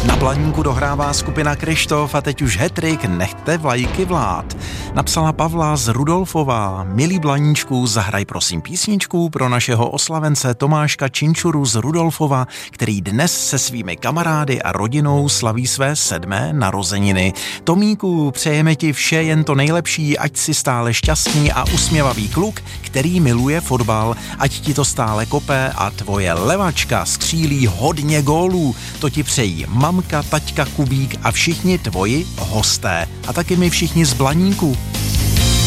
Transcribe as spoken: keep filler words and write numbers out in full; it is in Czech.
Na Blaníku dohrává skupina Kryštof a teď už hetrik Nechte vlajky vlád. Napsala Pavla z Rudolfova. Milý Blaníčku, zahraj prosím písničku pro našeho oslavence Tomáška Činčuru z Rudolfova, který dnes se svými kamarády a rodinou slaví své sedmé narozeniny. Tomíku, přejeme ti vše jen to nejlepší, ať si stále šťastný a usměvavý kluk, který miluje fotbal, ať ti to stále kope a tvoje levačka skřílí hodně gólů. To ti přejí mamka, taťka, Kubík a všichni tvoji hosté. A taky my všichni z Blaníku.